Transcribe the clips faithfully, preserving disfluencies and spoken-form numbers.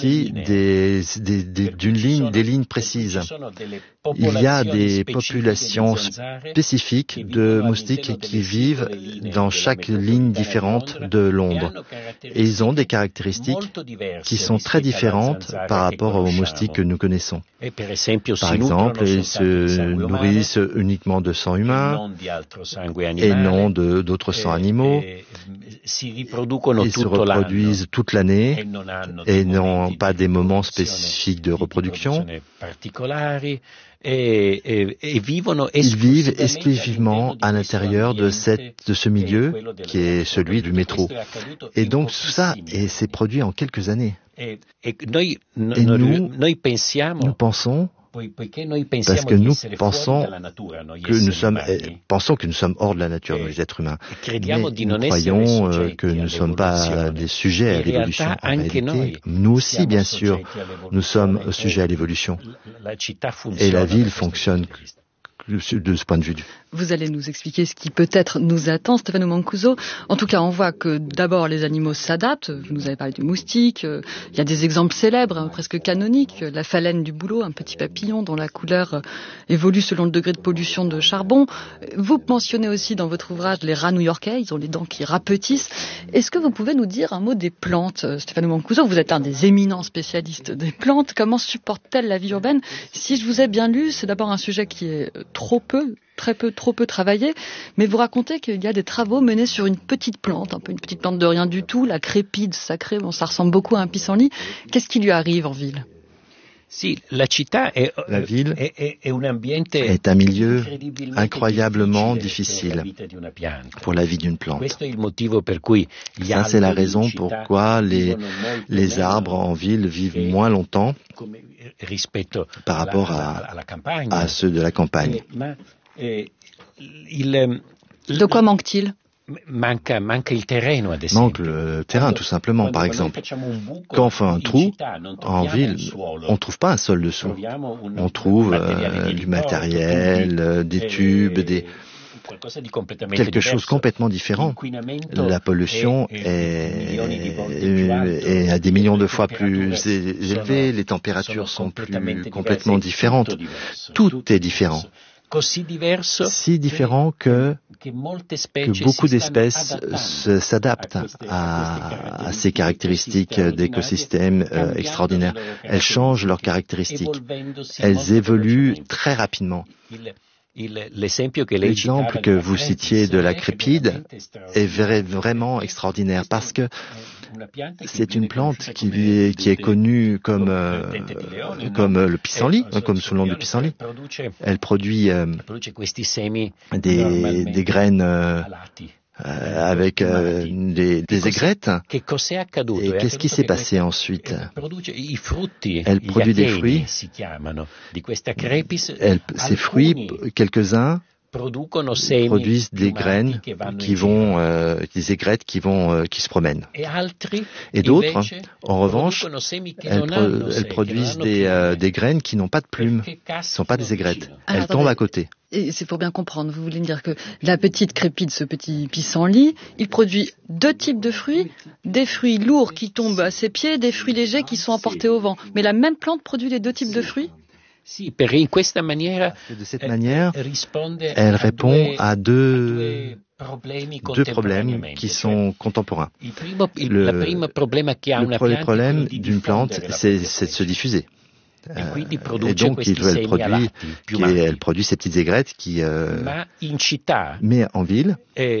des, des, des, d'une ligne, des lignes précises. Il y a des populations spécifiques de moustiques qui vivent dans chaque ligne différente de l'ombre. Et ils ont des caractéristiques qui sont très différentes par rapport aux moustiques que nous connaissons. Par exemple, ils se nourrissent uniquement de sang humain et non de, d'autres sangs animaux. Ils se reproduisent toute l'année et n'ont pas des moments spécifiques de reproduction. Ils vivent exclusivement à l'intérieur de, cette, de ce milieu qui est celui du métro. Et donc tout ça et c'est produit en quelques années. Et nous, nous pensons, parce que nous pensons que nous sommes, pensons que nous sommes hors de la nature, nous les êtres humains. Mais nous croyons euh, que nous ne sommes pas des sujets à l'évolution. En réalité, nous aussi, bien sûr, nous sommes sujets à l'évolution. Et la ville fonctionne de ce point de vue. Vous allez nous expliquer ce qui peut-être nous attend, Stefano Mancuso. En tout cas, on voit que d'abord les animaux s'adaptent. Vous nous avez parlé du moustique. Il y a des exemples célèbres, hein, presque canoniques. La phalène du bouleau, un petit papillon dont la couleur évolue selon le degré de pollution de charbon. Vous mentionnez aussi dans votre ouvrage les rats new-yorkais. Ils ont les dents qui rapetissent. Est-ce que vous pouvez nous dire un mot des plantes, Stefano Mancuso? Vous êtes un des éminents spécialistes des plantes. Comment supportent-elles la vie urbaine? Si je vous ai bien lu, c'est d'abord un sujet qui est trop peu très peu, trop peu travaillé, mais vous racontez qu'il y a des travaux menés sur une petite plante, un peu une petite plante de rien du tout, la crépide sacrée, bon, ça ressemble beaucoup à un pissenlit. Qu'est-ce qui lui arrive en ville? La ville est un milieu incroyablement difficile pour la vie d'une plante. Ça, c'est la raison pourquoi les, les arbres en ville vivent moins longtemps par rapport à, à ceux de la campagne. De quoi manque-t-il? Manque le terrain, tout simplement. Par exemple, quand on fait un trou, en ville, on ne trouve pas un sol dessous. On trouve euh, du matériel, euh, des tubes, des... quelque chose de complètement différent. La pollution est, est à des millions de fois plus élevée, les températures sont plus complètement différentes. Tout est différent. Si différent que, que beaucoup d'espèces s'adaptent à, à ces caractéristiques d'écosystèmes euh, extraordinaires. Elles changent leurs caractéristiques. Elles évoluent très rapidement. L'exemple que vous citiez de la crépide est vraiment extraordinaire parce que c'est une plante qui est, qui est connue comme, euh, comme le pissenlit, comme sous le nom du pissenlit. Elle produit euh, des, des graines euh, Euh, avec euh, des, des aigrettes. Et qu'est-ce qui s'est passé ensuite? Elle produit des fruits. Elle, ces fruits, quelques-uns, produisent des graines qui vont, euh, des aigrettes qui vont, euh, qui se promènent. Et d'autres, en revanche, elles, pro- elles produisent des, euh, des graines qui n'ont pas de plumes, qui ne sont pas des aigrettes. Ah, elles tombent à côté. Et c'est pour bien comprendre, vous voulez me dire que la petite crépide, ce petit pissenlit, il produit deux types de fruits, des fruits lourds qui tombent à ses pieds, des fruits légers qui sont emportés au vent. Mais la même plante produit les deux types de fruits? De cette manière, elle répond à deux, deux problèmes qui sont contemporains. Le, le premier problème d'une plante, c'est, c'est de se diffuser. Euh, et donc, il, elle, produit, qui, elle produit ces petites aigrettes qui... Euh, mais en ville,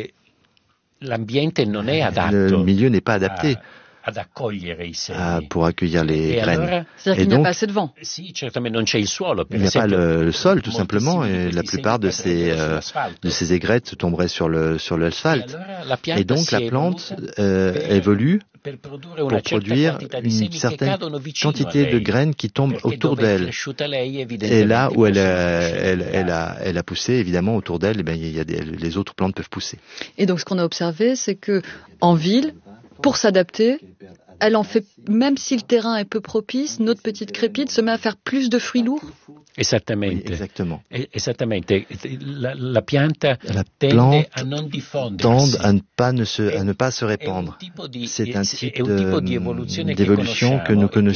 le milieu n'est pas adapté à, pour accueillir les graines. C'est-à-dire qu'il n'y a pas assez de vent. Il n'y a pas le, le sol, tout simplement, et la plupart de ces, euh, de ces aigrettes tomberaient sur le, sur l'asphalte. Et donc, la plante euh, évolue pour produire une certaine quantité de graines qui tombent autour d'elle. Et là où elle a, elle, elle a, elle a poussé, évidemment, autour d'elle, eh bien, il y a des, les autres plantes peuvent pousser. Et donc, ce qu'on a observé, c'est que en ville, pour s'adapter, elle en fait, même si le terrain est peu propice, notre petite crépide se met à faire plus de fruits lourds. Esattamente. Oui, exactement. Esattamente. La, la pianta la plante tend à ne pas, ne se, à ne pas se répandre. C'est un type de, d'évolution que nous connaissons.